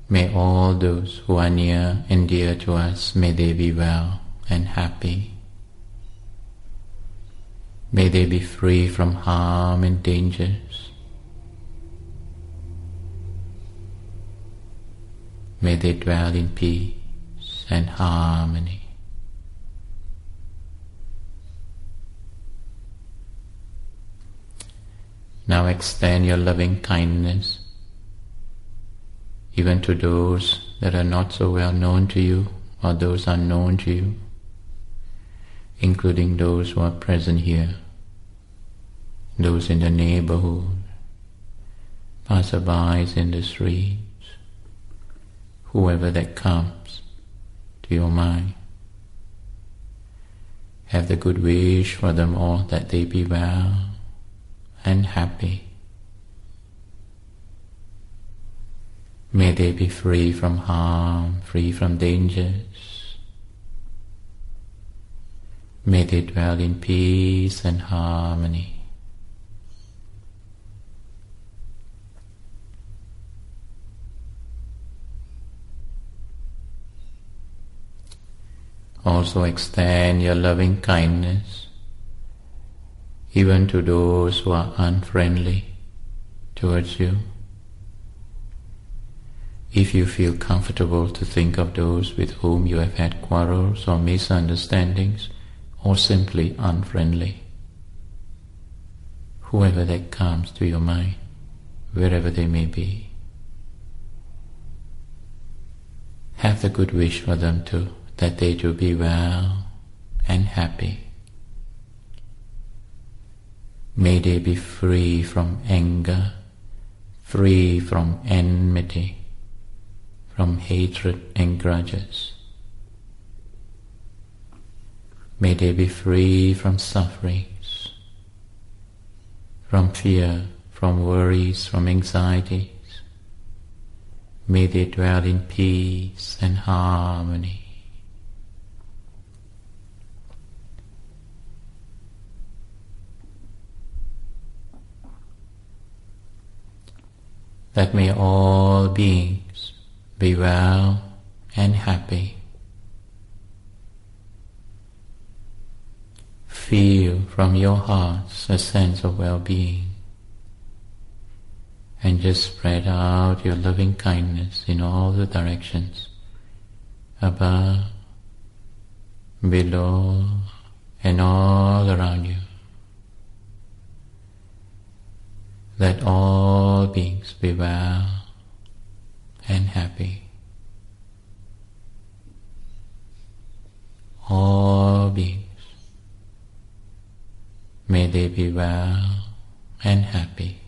May all those who are near and dear to us, may they be well and happy. May they be free from harm and dangers. May they dwell in peace and harmony. Now extend your loving kindness even to those that are not so well known to you or those unknown to you, including those who are present here, those in the neighborhood, passerbys in the streets, whoever that comes to your mind. Have the good wish for them all that they be well and happy. May they be free from harm, free from dangers. May they dwell in peace and harmony. Also extend your loving kindness even to those who are unfriendly towards you. If you feel comfortable to think of those with whom you have had quarrels or misunderstandings, or simply unfriendly, whoever that comes to your mind, wherever they may be, have the good wish for them too, that they too be well and happy. May they be free from anger, free from enmity, from hatred and grudges. May they be free from sufferings, from fear, from worries, from anxieties. May they dwell in peace and harmony. That may all beings be well and happy. Feel from your hearts a sense of well-being, and just spread out your loving kindness in all the directions, above, below, and all around you. Let all beings be well and happy. All beings, may they be well and happy.